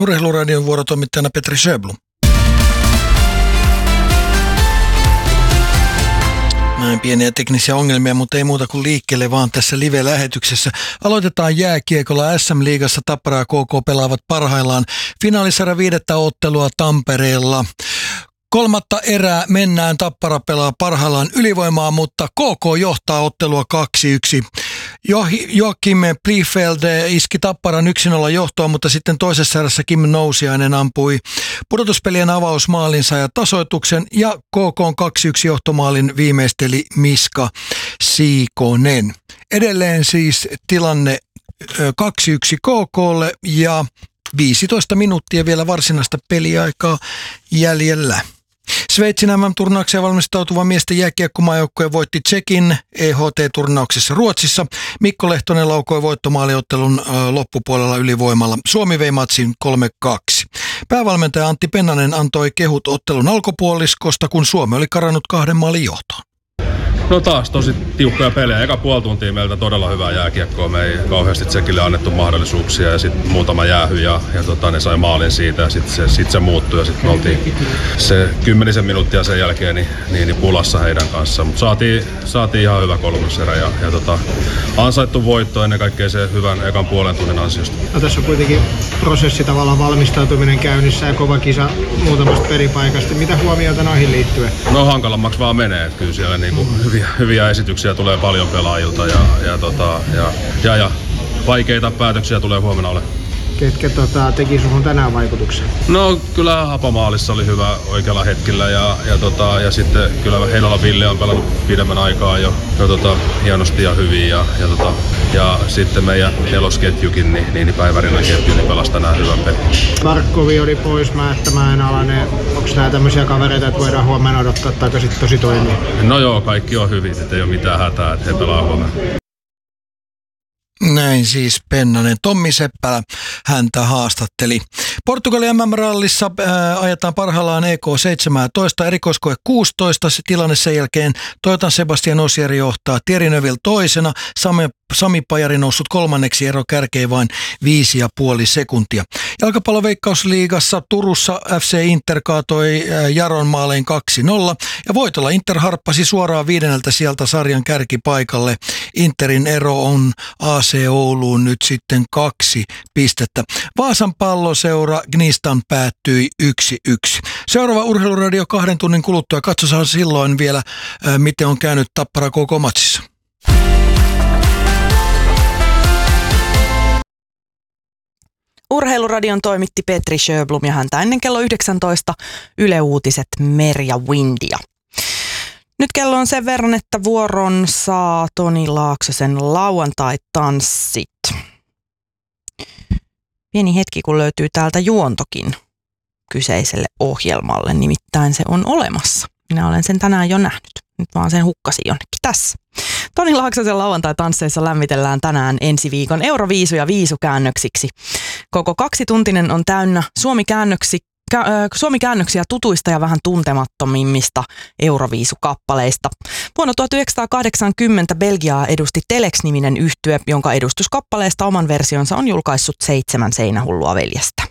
Urheiluradion vuorotoimittajana Petri Sjöblom. Näin pieniä teknisiä ongelmia, mutta ei muuta kuin liikkeelle vaan tässä live-lähetyksessä. Aloitetaan jääkiekolla. SM-liigassa Tappara ja KK pelaavat parhaillaan finaalisarjan 5. ottelua Tampereella. 3. erää mennään, Tappara pelaa parhaillaan ylivoimaa, mutta KK johtaa ottelua 2-1. Joakim Pliefeld iski Tapparan 1-0 johtoon, mutta sitten toisessa erässä Kim Nousiainen ampui pudotuspelien avausmaalinsa ja tasoituksen, ja KK:n 2-1 johtomaalin viimeisteli Miska Siikonen. Edelleen siis tilanne 2-1 KK:lle ja 15 minuuttia vielä varsinaista peliaikaa jäljellä. Sveitsin MM-turnaukseen valmistautuva miesten jääkiekkomaajoukkue voitti Tšekin EHT-turnauksessa Ruotsissa. Mikko Lehtonen laukoi voittomaaliottelun loppupuolella ylivoimalla. Suomi vei matsin 3-2. Päävalmentaja Antti Pennanen antoi kehut ottelun alkupuoliskosta, kun Suomi oli karannut 2 maalin johtoon. No taas tosi tiukkoja pelejä. Eka puoli tuntia meiltä todella hyvää jääkiekkoa. Me ei kauheasti Tsekille annettu mahdollisuuksia ja sitten muutama jäähy ja ne sai maalin siitä ja sitten se muuttui ja sitten me oltiin se 10 minuuttia sen jälkeen niin pulassa heidän kanssaan. Mutta saatiin ihan hyvä 3. erä ja ansaittu voitto ennen kaikkea se hyvän ekan puolen tunnin ansiosta. No, tässä on kuitenkin prosessi tavallaan valmistautuminen käynnissä ja kova kisa muutamasta peripaikasta. Mitä huomioita noihin liittyen? No hankalammaksi vaan menee, että kyllä siellä niinku hyviä esityksiä tulee paljon pelaajilta ja vaikeita päätöksiä tulee huomenna olemaan. Ketkä teki suhun tänään vaikutuksen? No kyllä Hapamaalissa oli hyvä oikealla hetkellä ja sitten kyllä Heinolan Ville on pelannut pidemmän aikaa jo hienosti ja hyvin ja sitten meidän nelosketjukin, niin Päivärinnan ketju, niin pelasi tänään hyvän pelin. Markkovi oli pois, Määttämäen Alanen. Onko nämä tämmöisiä kavereita, että voidaan huomenna odottaa takaisin tosi toimia? No joo, kaikki on hyvin, ettei ole mitään hätää, että he pelaa huomenna. Näin siis Pennanen. Tommi Seppälä häntä haastatteli. Portugalin MM-rallissa ajetaan parhaillaan EK 17, erikoiskoe 16. Se tilanne sen jälkeen Toyotan Sebastian Ogier johtaa, Thierry Neuville toisena, Sami Pajari noussut 3. ero kärkeen vain 5,5 sekuntia. Jalkapalloveikkausliigassa Turussa FC Inter kaatoi Jaron maalein 2-0 ja voitolla Inter harppasi suoraan 5. sieltä sarjan kärkipaikalle. Interin ero on AC Ouluun nyt sitten 2 pistettä. Vaasan Palloseura Gnistan päättyi 1-1. Seuraava Urheiluradio 2 tunnin kuluttua. Katsotaan silloin vielä, miten on käynyt Tappara koko matsissa. Urheiluradion toimitti Petri Sjöblom ja häntä ennen kello 19 Yle Uutiset Merja Windia. Nyt kello on sen verran, että vuoron saa Toni Laaksosen lauantai-tanssit. Pieni hetki, kun löytyy täältä juontokin kyseiselle ohjelmalle, nimittäin se on olemassa. Minä olen sen tänään jo nähnyt. Nyt vaan sen hukkasin jonnekin tässä. Toni Laaksosen lauantai-tansseissa lämmitellään tänään ensi viikon Euroviisuja viisukäännöksiksi. Koko 2-tuntinen on täynnä Suomi-käännöksiä tutuista ja vähän tuntemattomimmista Euroviisukappaleista. Vuonna 1980 Belgiaa edusti Telex-niminen yhtye, jonka edustuskappaleesta oman versionsa on julkaissut 7 Seinähullua veljestä.